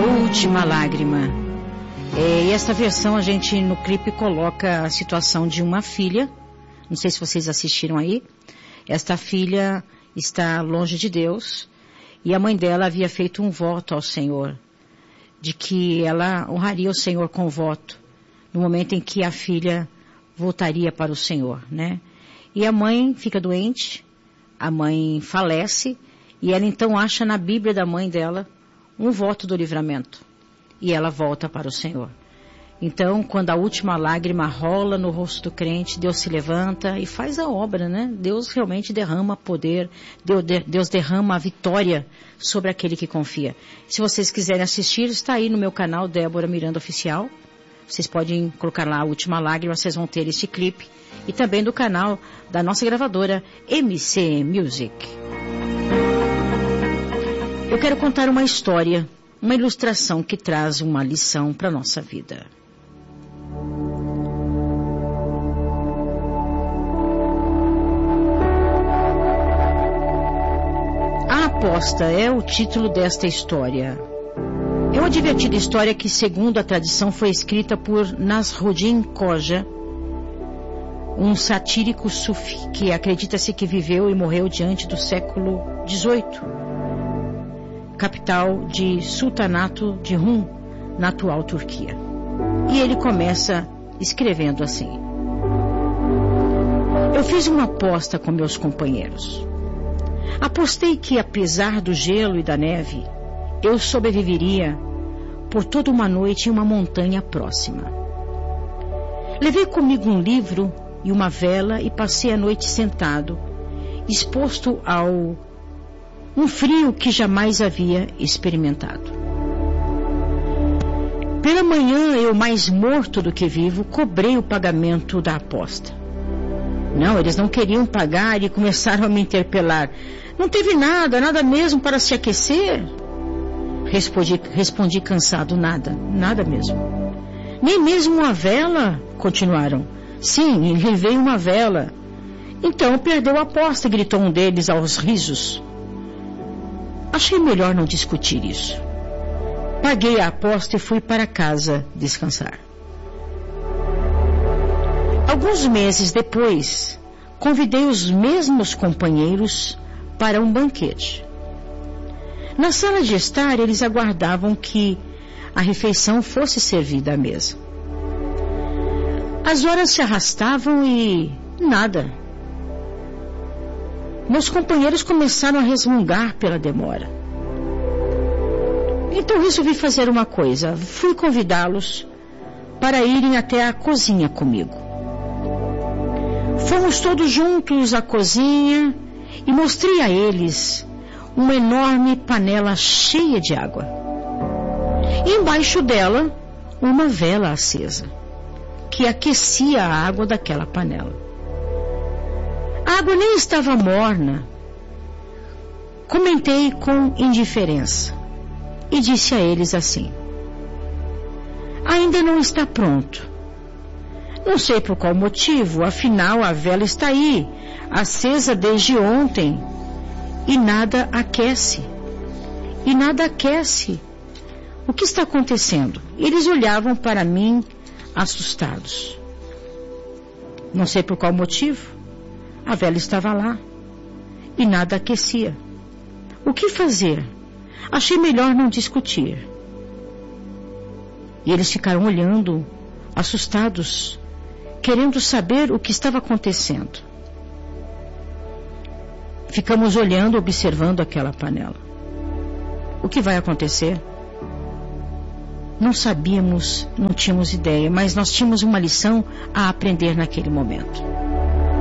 Última Lágrima. E esta versão a gente no clipe coloca a situação de uma filha. Não sei se vocês assistiram aí. Esta filha está longe de Deus e a mãe dela havia feito um voto ao Senhor de que ela honraria o Senhor com voto no momento em que a filha voltaria para o Senhor, né? E a mãe fica doente, a mãe falece e ela então acha na Bíblia da mãe dela um voto do livramento. E ela volta para o Senhor. Então, quando a última lágrima rola no rosto do crente, Deus se levanta e faz a obra, né? Deus realmente derrama poder, Deus derrama a vitória sobre aquele que confia. Se vocês quiserem assistir, está aí no meu canal, Débora Miranda Oficial. Vocês podem colocar lá a última lágrima, vocês vão ter esse clipe. E também do canal da nossa gravadora, MC Music. Eu quero contar uma história, uma ilustração que traz uma lição para a nossa vida. A aposta é o título desta história. É uma divertida história que, segundo a tradição, foi escrita por Nasruddin Khoja, um satírico sufi que acredita-se que viveu e morreu diante do século XVIII. Capital de Sultanato de Rum, na atual Turquia. E ele começa escrevendo assim: Eu fiz uma aposta com meus companheiros. Apostei que, apesar do gelo e da neve, eu sobreviveria por toda uma noite em uma montanha próxima. Levei comigo um livro e uma vela e passei a noite sentado, exposto ao um frio que jamais havia experimentado. Pela manhã, eu, mais morto do que vivo, cobrei o pagamento da aposta. Não, eles não queriam pagar e começaram a me interpelar. Não teve nada mesmo para se aquecer? Respondi cansado, nada mesmo. Nem mesmo uma vela? Continuaram. Sim, levei uma vela. Então perdeu a aposta, gritou um deles aos risos. Achei melhor não discutir isso. Paguei a aposta e fui para casa descansar. Alguns meses depois, convidei os mesmos companheiros para um banquete. Na sala de estar, eles aguardavam que a refeição fosse servida à mesa. As horas se arrastavam e nada. Meus companheiros começaram a resmungar pela demora. Então resolvi fazer uma coisa. Fui convidá-los para irem até a cozinha comigo. Fomos todos juntos à cozinha e mostrei a eles uma enorme panela cheia de água. E embaixo dela, uma vela acesa, que aquecia a água daquela panela. A água nem estava morna. Comentei com indiferença e disse a eles assim: ainda não está pronto. Não sei por qual motivo, afinal a vela está aí, acesa desde ontem, e nada aquece. O que está acontecendo? Eles olhavam para mim assustados. Não sei por qual motivo. A vela estava lá e nada aquecia. O que fazer? Achei melhor não discutir. E eles ficaram olhando, assustados, querendo saber o que estava acontecendo. Ficamos olhando, observando aquela panela. O que vai acontecer? Não sabíamos, não tínhamos ideia, mas nós tínhamos uma lição a aprender naquele momento.